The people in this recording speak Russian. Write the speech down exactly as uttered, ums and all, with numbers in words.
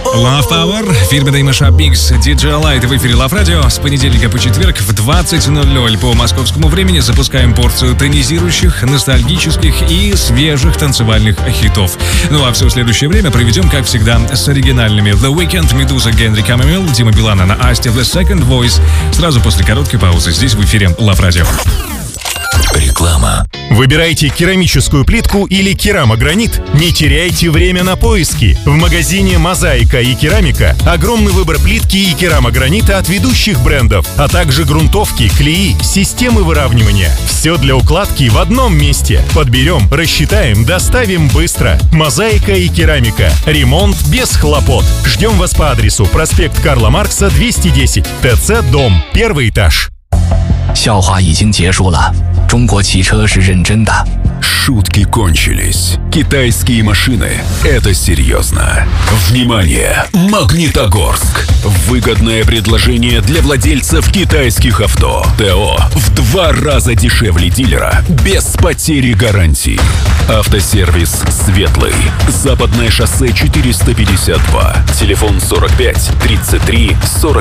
Love Power, фирменный мешап микс ди джей Light в эфире Love Radio. С понедельника по четверг в двадцать ноль ноль по московскому времени запускаем порцию тонизирующих, ностальгических и свежих танцевальных хитов. Ну а все следующее время проведем, как всегда, с оригинальными The Weeknd, Медуза, Генри Камамил, Дима Билана на Асте, The Second Voice. Сразу после короткой паузы здесь в эфире Love Radio. Реклама. Выбирайте керамическую плитку или керамогранит? Не теряйте время на поиски. В магазине «Мозаика» и «Керамика» огромный выбор плитки и керамогранита от ведущих брендов, а также грунтовки, клеи, системы выравнивания. Все для укладки в одном месте. Подберем, рассчитаем, доставим быстро. «Мозаика» и «Керамика». Ремонт без хлопот. Ждем вас по адресу: проспект Карла Маркса, двести десять, ТЦ «Дом», первый этаж. 笑话已经结束了，中国汽车是认真的。 Шутки кончились. Китайские машины — это серьезно. Внимание! Магнитогорск. Выгодное предложение для владельцев китайских авто. ТО в два раза дешевле дилера, без потери гарантии. Автосервис «Светлый». Западное шоссе четыреста пятьдесят два. Телефон сорок пять тридцать три сорок.